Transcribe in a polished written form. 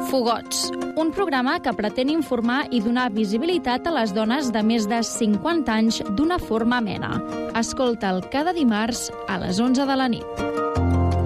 Fogots, un programa que pretén informar i donar visibilitat a les dones de més de 50 anys d'una forma amena. Escolta'l cada dimarts a les 11 de la nit.